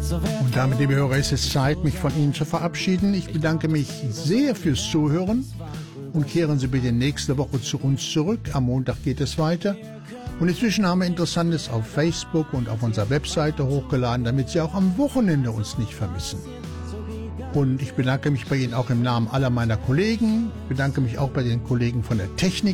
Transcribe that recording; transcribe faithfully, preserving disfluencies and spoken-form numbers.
Und damit, liebe Hörer, ist es Zeit, mich von Ihnen zu verabschieden. Ich bedanke mich sehr fürs Zuhören und kehren Sie bitte nächste Woche zu uns zurück. Am Montag geht es weiter. Und inzwischen haben wir Interessantes auf Facebook und auf unserer Webseite hochgeladen, damit Sie auch am Wochenende uns nicht vermissen. Und ich bedanke mich bei Ihnen auch im Namen aller meiner Kollegen. Ich bedanke mich auch bei den Kollegen von der Technik.